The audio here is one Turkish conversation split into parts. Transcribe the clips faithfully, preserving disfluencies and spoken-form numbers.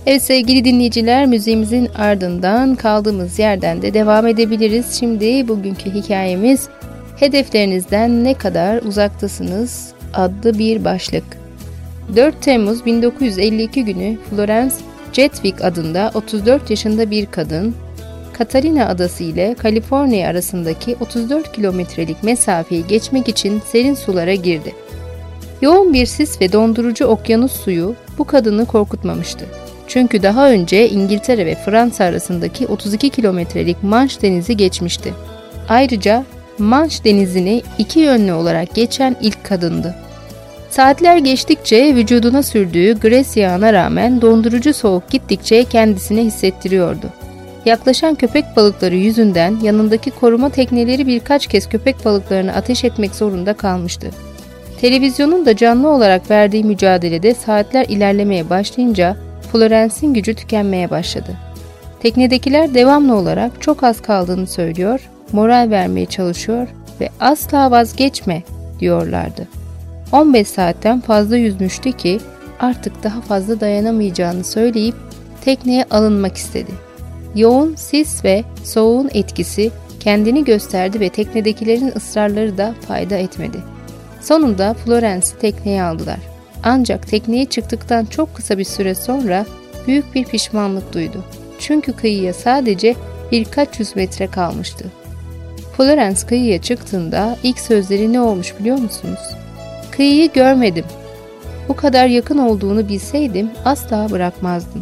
Evet sevgili dinleyiciler, müziğimizin ardından kaldığımız yerden de devam edebiliriz. Şimdi bugünkü hikayemiz hedeflerinizden ne kadar uzaktasınız adlı bir başlık. dört Temmuz bin dokuz yüz elli iki günü Florence Jetwick adında otuz dört yaşında bir kadın, Catalina adası ile Kaliforniya arasındaki otuz dört kilometrelik mesafeyi geçmek için serin sulara girdi. Yoğun bir sis ve dondurucu okyanus suyu bu kadını korkutmamıştı. Çünkü daha önce İngiltere ve Fransa arasındaki otuz iki kilometrelik Manş Denizi geçmişti. Ayrıca Manş Denizi'ni iki yönlü olarak geçen ilk kadındı. Saatler geçtikçe vücuduna sürdüğü gres yağına rağmen dondurucu soğuk gittikçe kendisine hissettiriyordu. Yaklaşan köpek balıkları yüzünden yanındaki koruma tekneleri birkaç kez köpek balıklarını ateş etmek zorunda kalmıştı. Televizyonun da canlı olarak verdiği mücadelede saatler ilerlemeye başlayınca Florence'in gücü tükenmeye başladı. Teknedekiler devamlı olarak çok az kaldığını söylüyor, moral vermeye çalışıyor ve asla vazgeçme diyorlardı. on beş saatten fazla yüzmüştü ki artık daha fazla dayanamayacağını söyleyip tekneye alınmak istedi. Yoğun sis ve soğuğun etkisi kendini gösterdi ve teknedekilerin ısrarları da fayda etmedi. Sonunda Florence'i tekneye aldılar. Ancak tekneye çıktıktan çok kısa bir süre sonra büyük bir pişmanlık duydu. Çünkü kıyıya sadece birkaç yüz metre kalmıştı. Florence kıyıya çıktığında ilk sözleri ne olmuş biliyor musunuz? Kıyıyı görmedim. Bu kadar yakın olduğunu bilseydim asla bırakmazdım.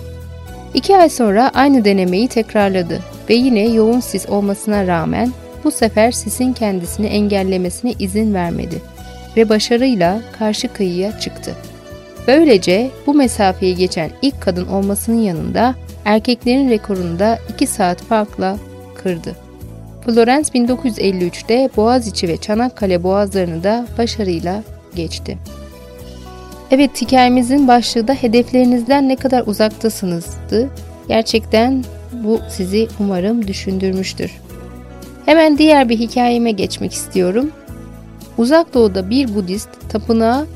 İki ay sonra aynı denemeyi tekrarladı ve yine yoğun sis olmasına rağmen bu sefer sisin kendisini engellemesine izin vermedi ve başarıyla karşı kıyıya çıktı. Böylece bu mesafeyi geçen ilk kadın olmasının yanında erkeklerin rekorunu da iki saat farkla kırdı. Florence bin dokuz yüz elli üçte Boğaziçi ve Çanakkale boğazlarını da başarıyla geçti. Evet, hikayemizin başlığı da hedeflerinizden ne kadar uzaktasınızdı. Gerçekten bu sizi umarım düşündürmüştür. Hemen diğer bir hikayeme geçmek istiyorum. Uzak Doğu'da bir Budist tapınağa